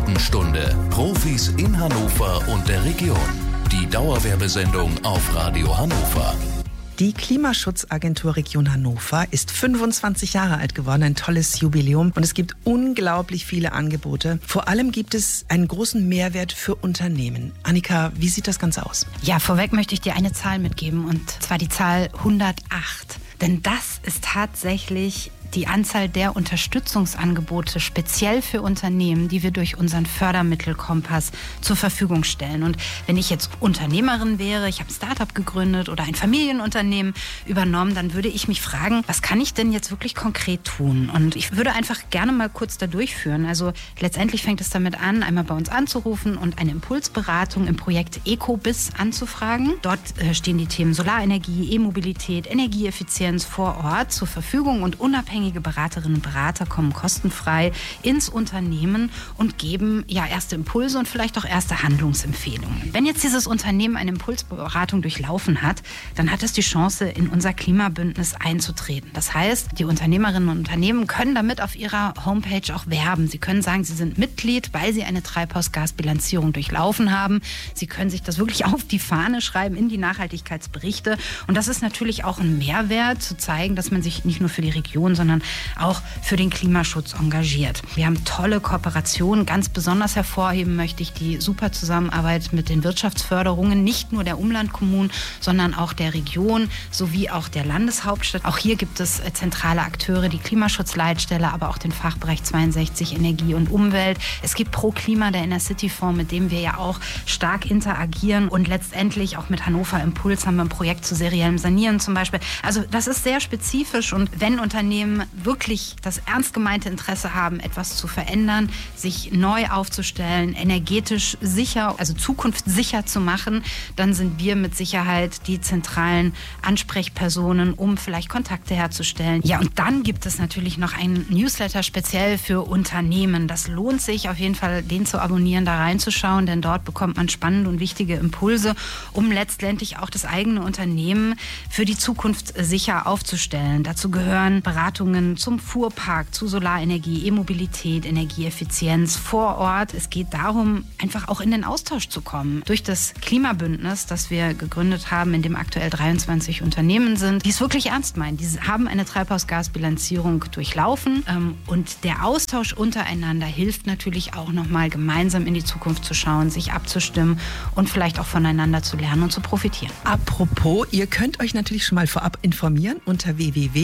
Expertenstunde. Profis in Hannover und der Region. Die Dauerwerbesendung auf Radio Hannover. Die Klimaschutzagentur Region Hannover ist 25 Jahre alt geworden, ein tolles Jubiläum. Und es gibt unglaublich viele Angebote. Vor allem gibt es einen großen Mehrwert für Unternehmen. Annika, wie sieht das Ganze aus? Ja, vorweg möchte ich dir eine Zahl mitgeben, und zwar die Zahl 108. Denn das ist tatsächlich die Anzahl der Unterstützungsangebote speziell für Unternehmen, die wir durch unseren Fördermittelkompass zur Verfügung stellen. Und wenn ich jetzt Unternehmerin wäre, ich habe ein Startup gegründet oder ein Familienunternehmen übernommen, dann würde ich mich fragen, was kann ich denn jetzt wirklich konkret tun? Und ich würde einfach gerne mal kurz da durchführen. Also letztendlich fängt es damit an, einmal bei uns anzurufen und eine Impulsberatung im Projekt EcoBis anzufragen. Dort stehen die Themen Solarenergie, E-Mobilität, Energieeffizienz vor Ort zur Verfügung, und unabhängige Beraterinnen und Berater kommen kostenfrei ins Unternehmen und geben erste Impulse und vielleicht auch erste Handlungsempfehlungen. Wenn jetzt dieses Unternehmen eine Impulsberatung durchlaufen hat, dann hat es die Chance, in unser Klimabündnis einzutreten. Das heißt, die Unternehmerinnen und Unternehmen können damit auf ihrer Homepage auch werben. Sie können sagen, sie sind Mitglied, weil sie eine Treibhausgasbilanzierung durchlaufen haben. Sie können sich das wirklich auf die Fahne schreiben, in die Nachhaltigkeitsberichte. Und das ist natürlich auch ein Mehrwert, zu zeigen, dass man sich nicht nur für die Region, sondern auch für den Klimaschutz engagiert. Wir haben tolle Kooperationen. Ganz besonders hervorheben möchte ich die super Zusammenarbeit mit den Wirtschaftsförderungen, nicht nur der Umlandkommunen, sondern auch der Region sowie auch der Landeshauptstadt. Auch hier gibt es zentrale Akteure, die Klimaschutzleitstelle, aber auch den Fachbereich 62 Energie und Umwelt. Es gibt Pro Klima, der Inner-City-Fonds, mit dem wir ja auch stark interagieren, und letztendlich auch mit Hannover Impuls haben wir ein Projekt zu seriellem Sanieren zum Beispiel. Also das ist sehr spezifisch, und wenn Unternehmen wirklich das ernst gemeinte Interesse haben, etwas zu verändern, sich neu aufzustellen, energetisch sicher, also zukunftssicher zu machen, dann sind wir mit Sicherheit die zentralen Ansprechpersonen, um vielleicht Kontakte herzustellen. Ja, und dann gibt es natürlich noch einen Newsletter speziell für Unternehmen. Das lohnt sich auf jeden Fall, den zu abonnieren, da reinzuschauen, denn dort bekommt man spannende und wichtige Impulse, um letztendlich auch das eigene Unternehmen für die Zukunft sicher aufzustellen. Dazu gehören Beratungen zum Fuhrpark, zu Solarenergie, E-Mobilität, Energieeffizienz vor Ort. Es geht darum, einfach auch in den Austausch zu kommen. Durch das Klimabündnis, das wir gegründet haben, in dem aktuell 23 Unternehmen sind, die es wirklich ernst meinen. Die haben eine Treibhausgasbilanzierung durchlaufen, und der Austausch untereinander hilft natürlich auch nochmal, gemeinsam in die Zukunft zu schauen, sich abzustimmen und vielleicht auch voneinander zu lernen und zu profitieren. Apropos, ihr könnt euch natürlich schon mal vorab informieren unter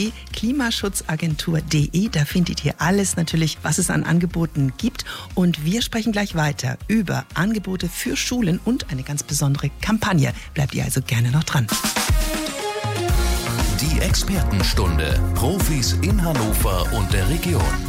www.klimaschutzagentur.de. Da findet ihr alles natürlich, was es an Angeboten gibt. Und wir sprechen gleich weiter über Angebote für Schulen und eine ganz besondere Kampagne. Bleibt ihr also gerne noch dran. Die Expertenstunde. Profis in Hannover und der Region.